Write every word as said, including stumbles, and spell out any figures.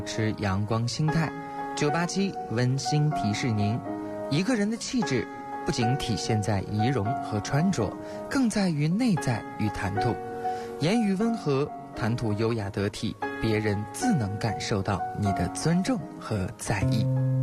持阳光心态。九八七温馨提示您，一个人的气质不仅体现在仪容和穿着，更在于内在与谈吐。言语温和，谈吐优雅得体，别人自能感受到你的尊重和在意。